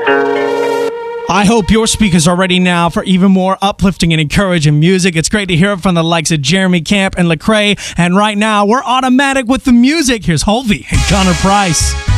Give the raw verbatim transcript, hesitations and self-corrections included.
I hope your speakers are ready now for even more uplifting and encouraging music. It's great to hear it from the likes of Jeremy Camp and Lecrae. And right now, we're automatic with the music. Here's Hulvey and Connor Price.